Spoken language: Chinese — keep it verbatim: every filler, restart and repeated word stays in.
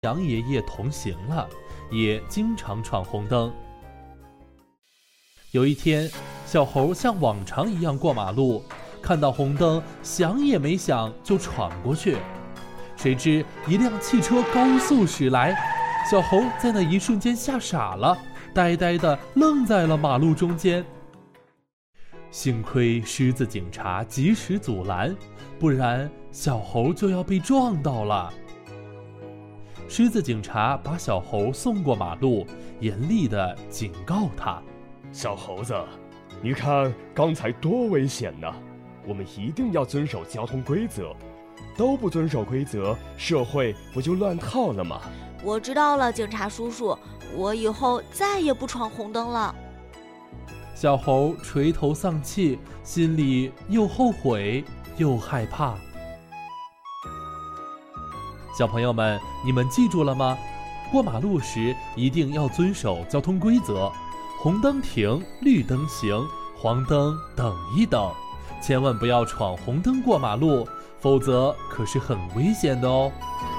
杨爷爷同行了，也经常闯红灯。有一天，小猴像往常一样过马路，看到红灯，想也没想就闯过去。谁知一辆汽车高速驶来，小猴在那一瞬间吓傻了，呆呆地愣在了马路中间。幸亏狮子警察及时阻拦，不然小猴就要被撞到了。狮子警察把小猴送过马路，严厉地警告他： 小猴子，你看刚才多危险呢！我们一定要遵守交通规则，都不遵守规则，社会不就乱套了吗？ 我知道了，警察叔叔，我以后再也不闯红灯了。 小猴垂头丧气，心里又后悔又害怕。小朋友们，你们记住了吗？过马路时一定要遵守交通规则，红灯停，绿灯行，黄灯等一等，千万不要闯红灯过马路，否则可是很危险的哦。